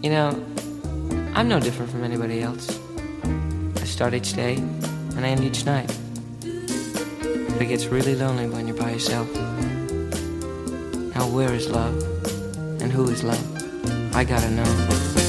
You know, I'm no different from anybody else. I start each day and I end each night. But it gets really lonely when you're by yourself. Now where is love? And who is love? I gotta know.